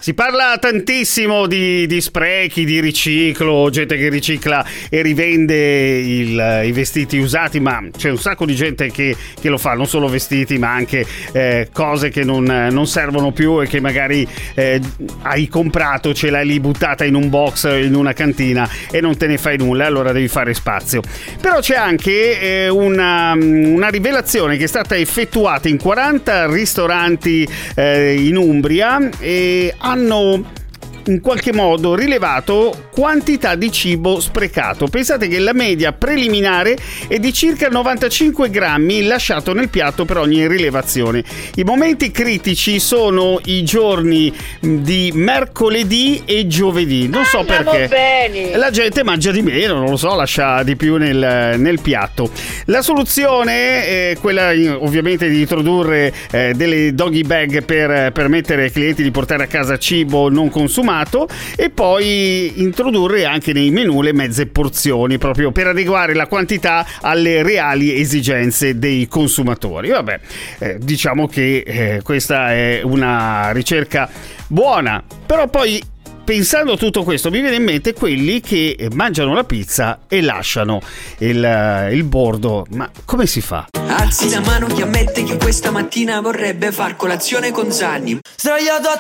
Si parla tantissimo di sprechi, di riciclo, gente che ricicla e rivende i vestiti usati, ma c'è un sacco di gente che lo fa, non solo vestiti ma anche cose che non servono più e che magari hai comprato, ce l'hai lì buttata in un box in una cantina e non te ne fai nulla, allora devi fare spazio. Però c'è anche una rivelazione che è stata effettuata in 40 ristoranti in Umbria e hanno in qualche modo rilevato quantità di cibo sprecato. Pensate che la media preliminare è di circa 95 grammi lasciato nel piatto per ogni rilevazione. I momenti critici sono i giorni di mercoledì e giovedì. Non so perché. Bene. La gente mangia di meno, non lo so, lascia di più nel piatto. La soluzione è quella ovviamente di introdurre delle doggy bag per permettere ai clienti di portare a casa cibo non consumato e poi introdurre anche nei menù le mezze porzioni proprio per adeguare la quantità alle reali esigenze dei consumatori. Vabbè, diciamo che questa è una ricerca buona, però poi pensando a tutto questo mi viene in mente quelli che mangiano la pizza e lasciano il bordo. Ma come si fa? Alzi la mano chi ammette che questa mattina vorrebbe far colazione con Zanni. Sdraiato a